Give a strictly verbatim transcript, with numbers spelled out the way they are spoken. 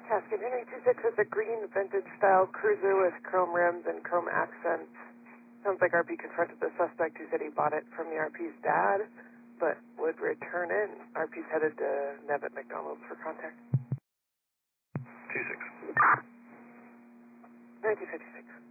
Casket Henry two six is a green vintage-style cruiser with chrome rims and chrome accents. Sounds like R P confronted the suspect who said he bought it from the R P's dad, but would return in. R P's headed to Nevitt McDonald's for contact. two six. nineteen fifty-six.